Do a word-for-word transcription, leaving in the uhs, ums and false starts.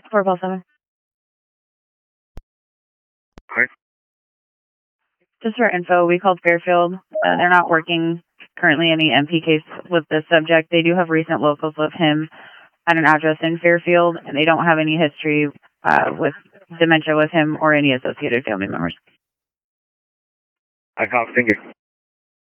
four Ball seven. Okay. Just for info, we called Fairfield. Uh, they're not working currently any M P case with this subject. They do have recent locals of him at an address in Fairfield, and they don't have any history uh, with dementia with him or any associated family members. I call. Thank you.